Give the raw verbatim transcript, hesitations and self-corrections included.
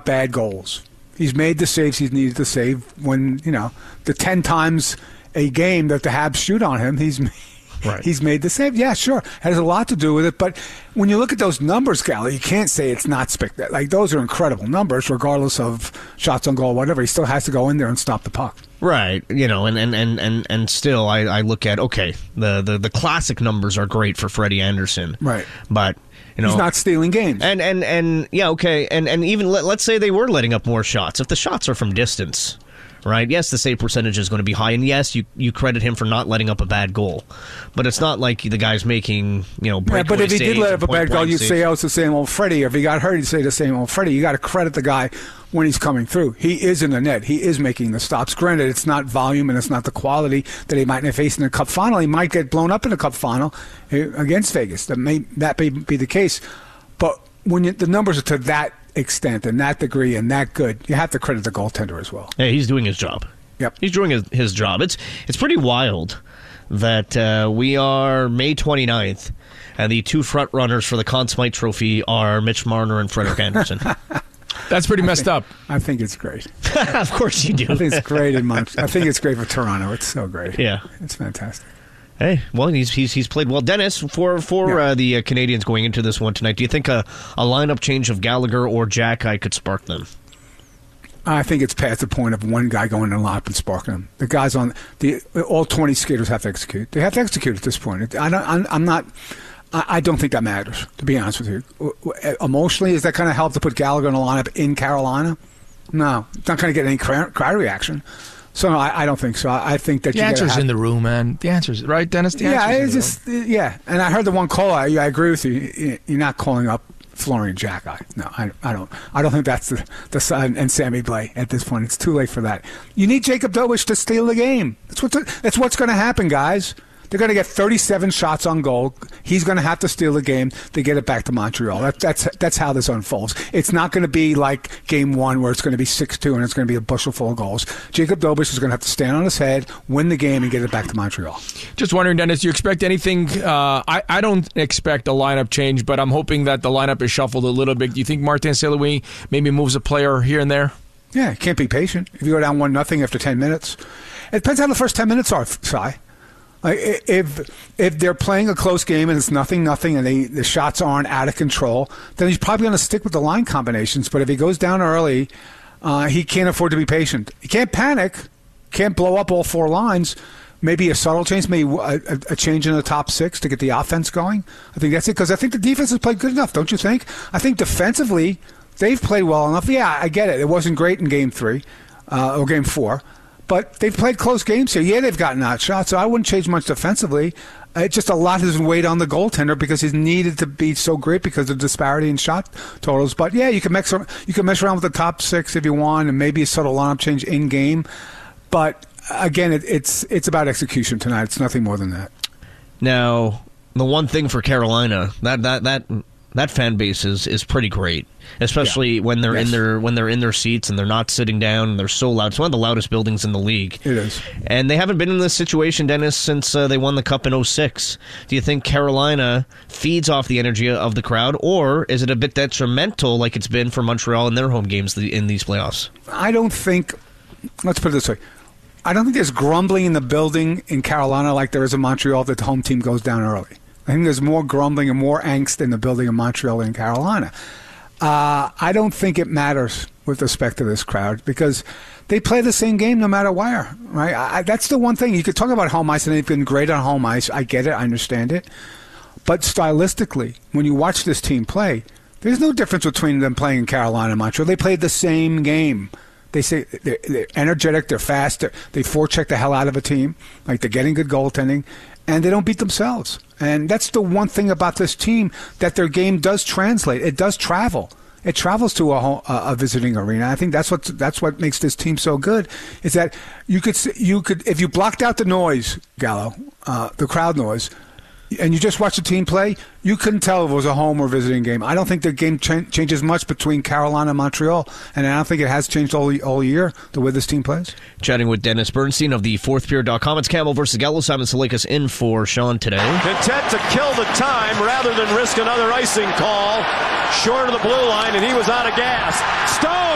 bad goals. He's made the saves he's needed to save when, you know, the ten times a game that the Habs shoot on him, he's right. he's made the save. Yeah, sure. It has a lot to do with it. But when you look at those numbers, Gally, you can't say it's not spectacular. Like, those are incredible numbers, regardless of shots on goal, whatever. He still has to go in there and stop the puck. Right, you know, and and, and, and, and still I, I look at, okay, the, the, the classic numbers are great for Freddie Anderson. Right. But, you know. He's not stealing games. And, and, and yeah, okay, and, and even let, let's say they were letting up more shots. If the shots are from distance, right, yes, the save percentage is going to be high, and yes, you, you credit him for not letting up a bad goal. But it's not like the guy's making, you know, breakaway yeah, but if he did let up a bad goal, you'd saves. say, oh, it's the same old Freddie. If he got hurt, you'd say the same old Freddie. You got to credit the guy when he's coming through. He is in the net. He is making the stops. Granted, it's not volume and it's not the quality that he might have faced in the Cup final. He might get blown up in the Cup final against Vegas. That may that may be the case. But when you, the numbers are to that extent and that degree and that good, you have to credit the goaltender as well. Yeah, he's doing his job. Yep. He's doing his, his job. It's it's pretty wild that uh, we are May twenty-ninth, and the two front runners for the Conn Smythe Trophy are Mitch Marner and Frederik Andersen. That's pretty messed I up. think, I think it's great. Of course you do. I think it's great in Mon- I think it's great for Toronto. It's so great. Yeah. It's fantastic. Hey, well, he's he's he's played well. Dennis, for for Yeah. uh, the uh, Canadians going into this one tonight, do you think a, a lineup change of Gallagher or Jack-Eye could spark them? I think it's past the point of one guy going in a lineup and sparking them. The guys on the all twenty skaters have to execute. They have to execute at this point. I don't. I'm, I'm not. I don't think that matters, to be honest with you. Emotionally, is that going to help to put Gallagher in a lineup in Carolina? No, it's not going to get any crowd reaction. So no, I, I don't think so. I, I think that the you answer's have, in the room, man. The answer's right, Dennis. The yeah, answer's it's just room. yeah. And I heard the one call. I, I agree with you. You're not calling up Florian Jack-Eye. No, I, I don't. I don't think that's the the son and Sammy Blais at this point. It's too late for that. You need Jacob Dobich to steal the game. That's what. That's what's going to happen, guys. They're going to get thirty-seven shots on goal. He's going to have to steal the game to get it back to Montreal. That, that's that's how this unfolds. It's not going to be like game one where it's going to be six two and it's going to be a bushel full of goals. Jacob Dobich is going to have to stand on his head, win the game, and get it back to Montreal. Just wondering, Dennis, do you expect anything? Uh, I, I don't expect a lineup change, but I'm hoping that the lineup is shuffled a little bit. Do you think Martin Saint-Louis maybe moves a player here and there? Yeah, can't be patient. If you go down one nothing after ten minutes, it depends how the first ten minutes are, Si. Like if if they're playing a close game and it's nothing nothing and they, the shots aren't out of control, then he's probably going to stick with the line combinations. But if he goes down early, uh, he can't afford to be patient. He can't panic, can't blow up all four lines. Maybe a subtle change, maybe a, a, a change in the top six to get the offense going. I think that's it, because I think the defense has played good enough, don't you think? I think defensively they've played well enough. Yeah, I get it. It wasn't great in game three uh, or game four. But they've played close games here. Yeah, they've gotten outshot, so I wouldn't change much defensively. Uh, it's just a lot has weighed on the goaltender because he's needed to be so great because of the disparity in shot totals. But yeah, you can mess you can mess around with the top six if you want, and maybe a subtle lineup change in game. But again, it, it's it's about execution tonight. It's nothing more than that. Now, the one thing for Carolina, that that that that fan base is, is pretty great, especially yeah. when they're yes. in their when they're in their seats and they're not sitting down and they're so loud. It's one of the loudest buildings in the league. It is. And they haven't been in this situation, Dennis, since uh, they won the Cup in oh six. Do you think Carolina feeds off the energy of the crowd, or is it a bit detrimental like it's been for Montreal in their home games in these playoffs? I don't think, let's put it this way, I don't think there's grumbling in the building in Carolina like there is in Montreal if the home team goes down early. I think there's more grumbling and more angst in the building in Montreal than in Carolina. Uh, I don't think it matters with respect to this crowd because they play the same game no matter where, right? I, that's the one thing. You could talk about home ice, and they've been great on home ice. I get it. I understand it. But stylistically, when you watch this team play, there's no difference between them playing in Carolina and Montreal. They played the same game. They say they're, they're energetic, they're fast, they're, they forecheck the hell out of a team. Like, they're getting good goaltending, and they don't beat themselves. And that's the one thing about this team, that their game does translate. It does travel. It travels to a, home, a visiting arena. I think that's what that's what makes this team so good. Is that you could you could if you blocked out the noise, Gallo, uh, the crowd noise, and you just watch the team play, you couldn't tell if it was a home or visiting game. I don't think the game ch- changes much between Carolina and Montreal, and I don't think it has changed all, all year, the way this team plays. Chatting with Dennis Bernstein of the fourth period dot com. It's Campbell versus Gallo. Simon Salikas in for Sean today. Content to kill the time rather than risk another icing call short of the blue line, and he was out of gas. Stone!